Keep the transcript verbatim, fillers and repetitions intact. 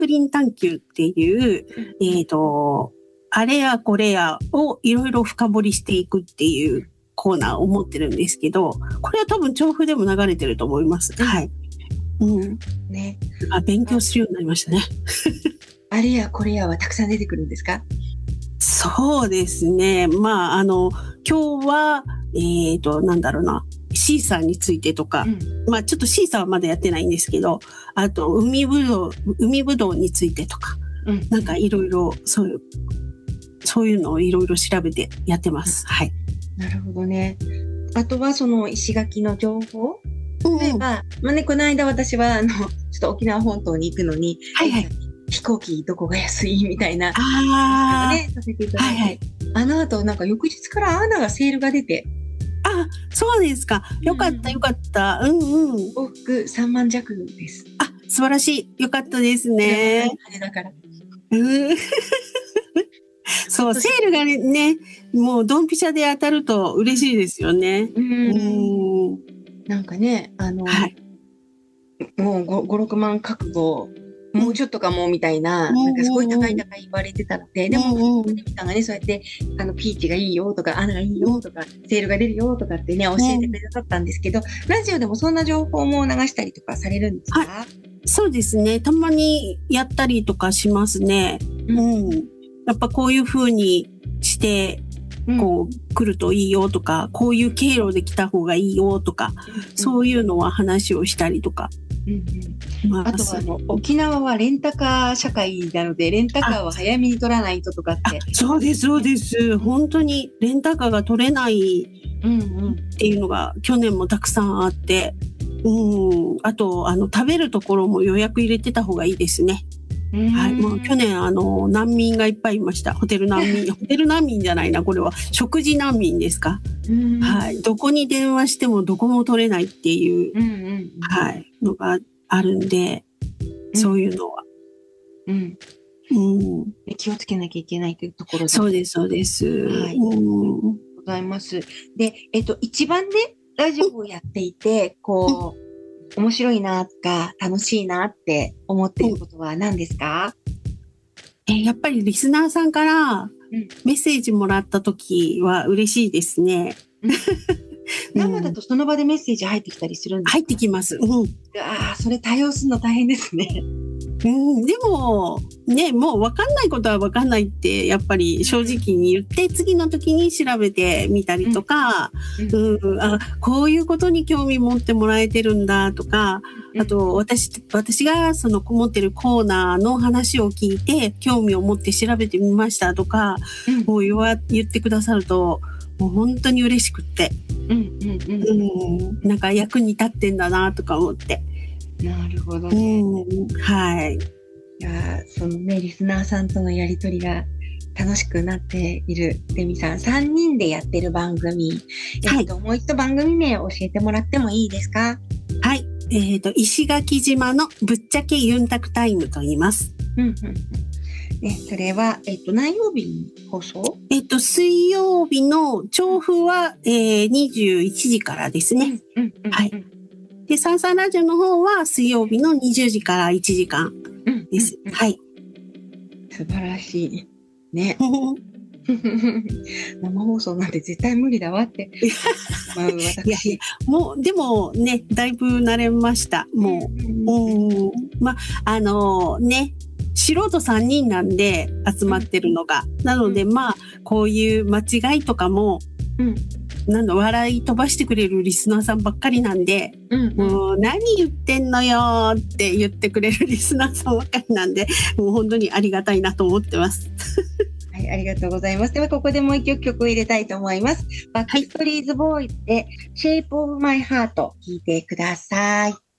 プリン探求っていう、えっと、あれやこれやをいろいろ深掘りしていくっていうコーナーを持ってるんですけど、これは多分調布でも流れてると思います。はい。うん。ね。あ、勉強するようになりましたね。 あれやこれやはたくさん出てくるんですか？ そうですね。まあ、あの、今日は、えっと、なんだろうな、シーサーについてとか、うん、まあ、ちょっとシーサーはまだやってないんですけど、あと、海ぶどう、海ぶどうについてとか、うん、なんかいろいろ、そういう、そういうのをいろいろ調べてやってます。はい。 なるほどね。あとは、その石垣の情報、例えば、うん、まあね、この間私は、あの、ちょっと沖縄本島に行くのに、 はいはい。 飛行機どこが安いみたいな、 あね、させていただいて、はいはい、あの後、なんか翌日からアーナがセールが出て、 あ、そうですか。よかった、よかった。うんうん。 往復さんまん弱です。 あ、素晴らしい。よかったですね。 だから。 うんそう、セールがね、もうドンピシャで当たると嬉しいですよね。 うん。うんなんかね、あの、はい、もうご、ろくまん覚悟、もうちょっとかもみたいな、うん、なんかすごい高い高い言われてたので、でも、ミカがね、そうやって、あの、ピーチがいいよとか、アナがいいよとか、セールが出るよとかってね、教えてくださったんですけど、ラジオでもそんな情報も流したりとかされるんですか？はい、 そうですね。たまにやったりとかしますね。うん。うん、やっぱこういう風にして、こう、来るといいよとか、こういう経路で来た方がいいよとか、うん、そういうのは話をしたりとか。 うんうんまあ、あとはあの沖縄はレンタカー社会なのでレンタカーは早めに取らないととかってそうですそうです本当にレンタカーが取れないっていうのが去年もたくさんあって、うん、あとあの食べるところも予約入れてた方がいいですね。はい、もう去年あの難民がいっぱいいました。ホテル難民ホテル難民じゃないなこれは食事難民ですか。はい、どこに電話してもどこも取れないっていう、うんうんうん、はいのがあるんで、そういうのは、 うんうん、気をつけなきゃいけないというところでそうですそうです。はい、うん、 ありがとうございます。で、えっと一番ねラジオをやっていてこう。面白いなとか楽しいなって思っていることは何ですか？ うん、えやっぱりリスナーさんからメッセージもらったときは嬉しいですね。 うん生だとその場でメッセージ入ってきたりするんですか？ 入ってきます。うん、 ああ、それ対応するの大変ですね。 うん、でも、ね、もう分かんないことは分かんないって、やっぱり正直に言って、次の時に調べてみたりとか、うんうん、あ、こういうことに興味持ってもらえてるんだとか、あと、私、私がその持ってるコーナーの話を聞いて、興味を持って調べてみましたとか、こう言わ、言ってくださると、もう本当に嬉しくって、うんうんうんうん、なんか役に立ってんだなとか思って。 なるほどね。 うん、はい。いや、そのね、リスナーさんとのやりとりが楽しくなっているレミさん、さんにんでやってる番組、えっと、はい、もう一度番組名を教えてもらってもいいですか？ はい。えっと、石垣島のぶっちゃけユンタクタイムと言います。うんうんね、それは、えっと、何曜日に放送？ えっと、水曜日の調布は、えー、にじゅういちじからですね。うんうんうん、はい。で、サンサンラジオの方は水曜日のにじゅうじからいちじかんです。うんうんうん、はい。 素晴らしい。ね。生放送なんて絶対無理だわって。まあ、私。 いやいや、もう、でもね、だいぶ慣れました。もう。うん。まあ、あのー、ね。素人さんにんなんで集まってるのが。うん、なので、まあ、こういう間違いとかも、うんなんだ笑い飛ばしてくれるリスナーさんばっかりなんで、うんうん、もう何言ってんのよって言ってくれるリスナーさんばっかりなんで、もう本当にありがたいなと思ってます。 はい、ありがとうございます。ではここでもう一曲曲を入れたいと思います。バックストリーズボーイズで Shape of My Heart 聴いてください。